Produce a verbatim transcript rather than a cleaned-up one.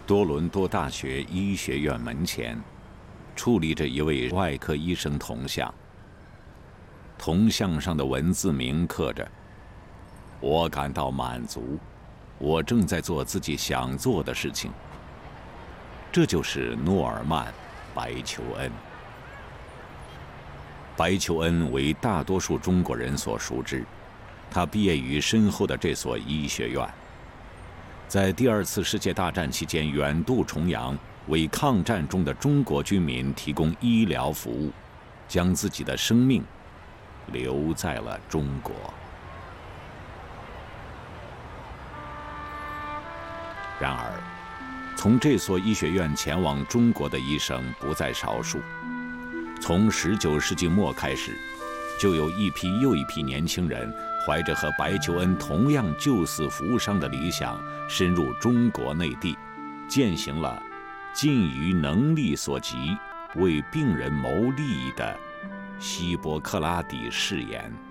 多伦多大学医学院门前，矗立着一位外科医生铜像。铜像上的文字铭刻着：“我感到满足，我正在做自己想做的事情。”这就是诺尔曼·白求恩。白求恩为大多数中国人所熟知，他毕业于深厚的这所医学院。在第二次世界大战期间远渡重洋，为抗战中的中国军民提供医疗服务，将自己的生命留在了中国。然而，从这所医学院前往中国的医生不在少数。从十九世纪末开始，就有一批又一批年轻人怀着和白求恩同样救死扶伤的理想，深入中国内地，践行了尽于能力所及为病人谋利益的希波克拉底誓言。